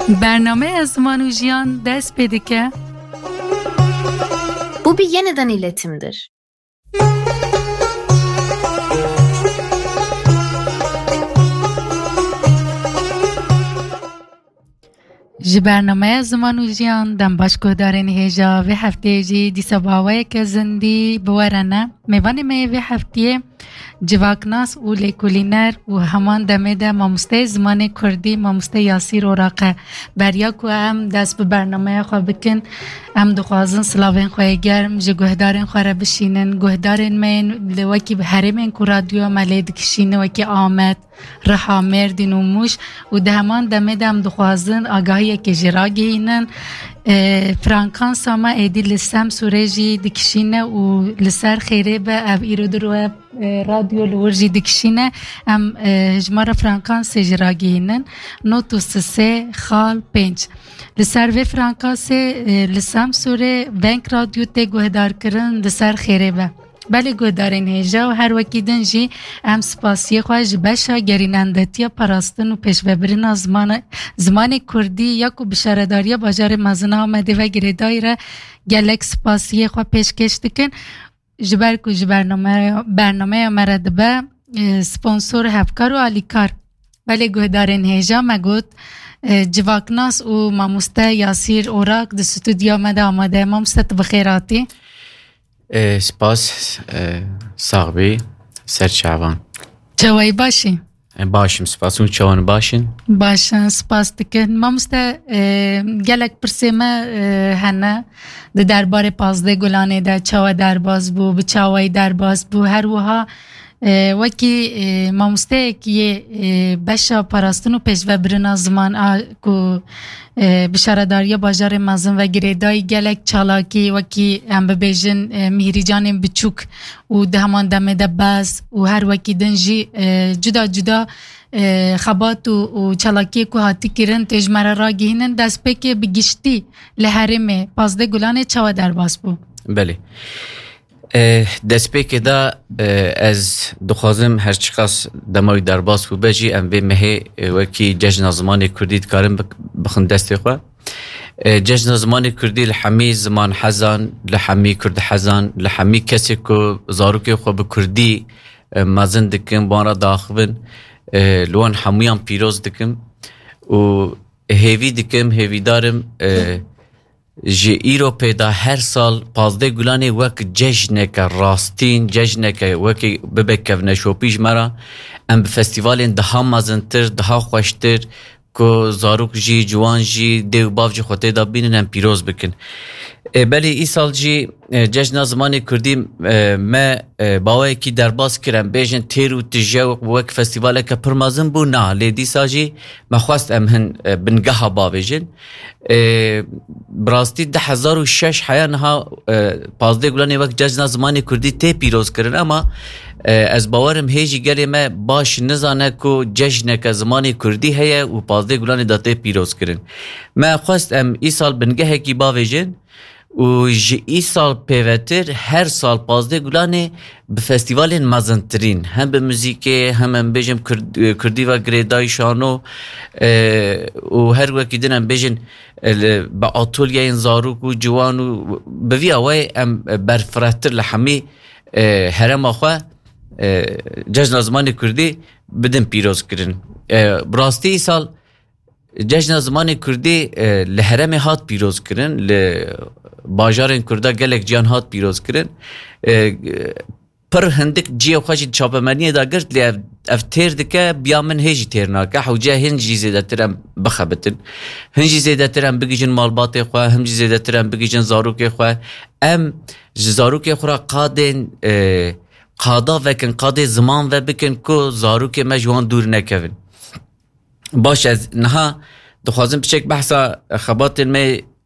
برنامه از زمان و jiyan dest pedi ke. Bu bir yeniden iletimdir. ji bernameya ziman û jiyan dem başguhdarên hêja vê hefteyê jî dîsa bawayeke zindî bi we ne. Mêvanê me yê vê hefteyê civaknas û lêkolîner û heman demê de mamosteyê zimanê Kurdî Mamoste Yasîr Oraqe beriya ku em dest bi bernameya xwe bikin. Em dixwazin silavên xwe germ ji guhdarên xwe re bişînin. Guhdarên me li wekî herêmên ku radyoya me lê dikişînin wekî Amed, Riha, Mêrdîn û Mûş û di heman demê de em dixwazin agahiyekê jî ragihînin. Frankansa me êdî li Semsûrê jî dikişîne û li ser xêrê be ev îro dirwe radyo li wir jî dikişîne. Em ji me re Frankansê jî ragihînin. Not û sisê xal pênc. Li ser vê Frankasê li Semsûrê venk radyo tê guhdarkirin li ser xêrê be. Belê guhdarên hêja û her wekî din jî em spasiyê xwe ji beşa gerînendetiya parastin û pêşvebirina zimanê Kurdî ya ku bi şaredariya bajarê mezin Amedê ve girêdayî re gelek spasiyê xwe pêşkêş dikin. Ji ber ku ji bernameya me re dibe sponsor hevkar û alîkar. Belê guhdarên hêja me got civaknas û Mamoste Yasîr Oraq di stûdyoya me de amade. Mamoste tu bi xêr hatî. سپاس ساغبی سرچاوان Çawayî başî? باشم سپاس اون چوان باشن Başın spas dikin. Mamoste gelek pirsê me hene di derbarê Pazdê Gulanê de çawa derbas bû, bi çawayî derbas bû. Her wiha wekî mamosteyekî yê beşa parastin û pêşvebirina ziman ku bi şaredariya bajarê mezin ve girêdayî gelek çalakî wekî em bibêjin mihîrîcanên biçûk û di heman demê de bez û her wekî din jî cuda cuda xebat û çalakiyê ku hatî kirin tê ji me re ragihînin destpêkê bi giştî li herêmê Pazdê Gulanê çawa derbas bû? بله دەستپێکێ دا ez dixwazim her çiqas demawî derbas bû be jî em vê mehê wekî cejna zimanê Kurdî dikarin bixin destê xwe. Cejna zimanê Kurdî li hemî ziman hezan, li hemî Kurd hezan, li hemî kesê ku zarokê xwe bi Kurdî mezin dikin, wan re daxivin, li wan hemûyan pîroz dikim û hêvî dikim, hêvîdarim ji Îropêda her sal Pazdê Gulanê wek cejneke rastîn, cejneke wekî bibe kevneşopî ji me re em bi festîvalên daha mezintir, daha xweştir ku zarok jî, ciwan jî, dêw bav jî xwe tê da bînin em pîroz bikin. Belê îsal jî cejna zimanê Kurdî me bawayekî derbas kir em bêjin têr û tije wek festîvaleke pir mezin bû na lê dîsa jî me xwest em hin bingeha bavêjin. Bi rastî 2006 heya niha Pazdê Gulanê wek cejna zimanê Kurdî tê pîroz kirin ama ez bawerim hêjî gelê me baş nizane ku cejneke zimanê Kurdî heye û Pazdê Gulanê da tê pîroz kirin. Me xwest em îsal bingehekî bavêjin û ji îsal pêvetir her sal Pazdê Gulanê bi festîvalên mezintirîn hem bi müzîkê hem em bêjin Kurdî ve girêdayî şano û her wekî din em bêjin bi atölyeyên zarok û ciwan û bi vî awayê em berfirehtir li hemî herêma xwe cejna zimanê Kurdî bidin pîroz kirin. Bi rastî îsal cejna zimanê Kurdî li herêmê hat pîroz kirin, li bajarên Kurda gelek ciyan hat pîroz kirin. Pir hindik ciyê xwe jî çapemeniyê da girt lê ev têr dike biya min hê jî têr nake hewce hin jî zêdetir em bixebitin, hin jî zêdetir em bigîjin malbatê xwe, hin jî zêdetir em bigîjin zarokê xwe. Em ji zarokê xwe re qadên qada vekin, qadê ziman ve bikin ku zarokê me ji wan dûr nekevin. Baş ez niha dixwazim piçek behsa xebatên me